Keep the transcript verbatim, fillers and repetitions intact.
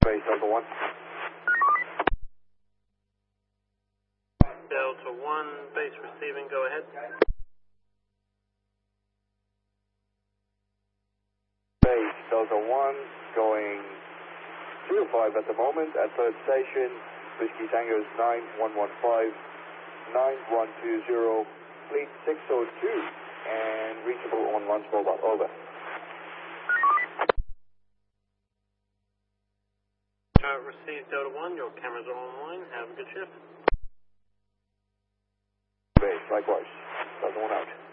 Base Delta one. Delta one, base receiving, go ahead. Base Delta one, going two five at the moment at third station, Whiskey Tango is nine one one five, nine one two zero, fleet six oh two, and reachable on launch mobile, over. Uh, received Delta one, your cameras are online, have a good shift. Base, likewise, Delta one out.